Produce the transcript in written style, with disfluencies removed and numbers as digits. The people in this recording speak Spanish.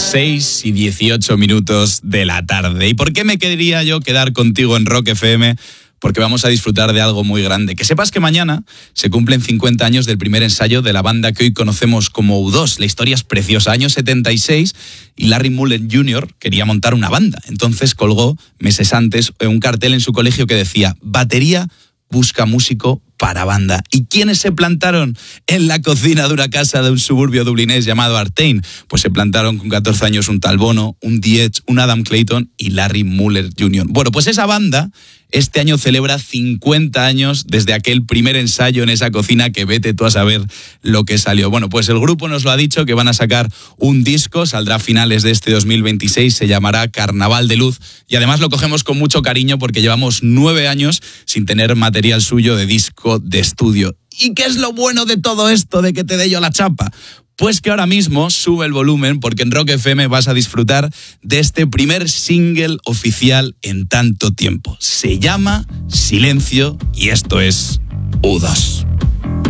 6:18 de la tarde. ¿Y por qué me quería yo quedar contigo en Rock FM? Porque vamos a disfrutar de algo muy grande. Que sepas que mañana se cumplen 50 años del primer ensayo de la banda que hoy conocemos como U2. La historia es preciosa. Año 76 y Larry Mullen Jr. quería montar una banda. Entonces colgó meses antes un cartel en su colegio que decía: batería busca músico para banda. ¿Y quiénes se plantaron en la cocina de una casa de un suburbio dublinés llamado Artane? Pues se plantaron con 14 años un tal Bono, un Diez, un Adam Clayton y Larry Mullen Jr. Bueno, pues esa banda este año celebra 50 años desde aquel primer ensayo en esa cocina que vete tú a saber lo que salió. Bueno, pues el grupo nos lo ha dicho que van a sacar un disco, saldrá a finales de este 2026, se llamará Carnaval de Luz y además lo cogemos con mucho cariño porque llevamos 9 años sin tener material suyo de disco de estudio. ¿Y qué es lo bueno de todo esto, de que te dé yo la chapa? Pues que ahora mismo sube el volumen porque en Rock FM vas a disfrutar de este primer single oficial en tanto tiempo. Se llama Silencio y esto es U2.